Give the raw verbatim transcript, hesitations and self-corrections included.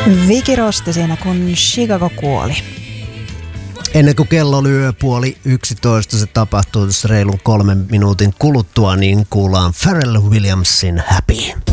Viki Rosti siinä, kun Chicago kuoli. Ennen kuin kello lyö puoli yksitoista, se tapahtuu tässä reilun kolmen minuutin kuluttua, niin kuullaan Pharrell Williamsin Happy.